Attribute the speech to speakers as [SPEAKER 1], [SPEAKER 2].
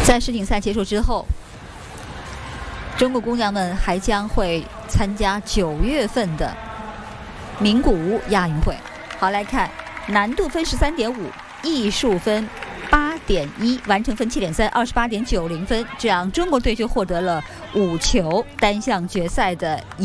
[SPEAKER 1] 在世锦赛结束之后，中国姑娘们还将会参加9月份的名古屋亚运会。好，来看难度分13.5，艺术分8.1，完成分7.3， 28.90分，这样中国队就获得了5球单项决赛的